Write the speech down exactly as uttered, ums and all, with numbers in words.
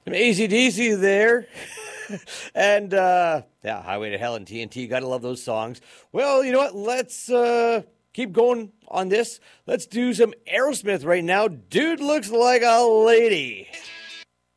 Some A C D C there. and, uh, yeah, Highway to Hell and T N T. Gotta love those songs. Well, you know what? Let's uh, keep going on this. Let's do some Aerosmith right now. Dude looks like a lady.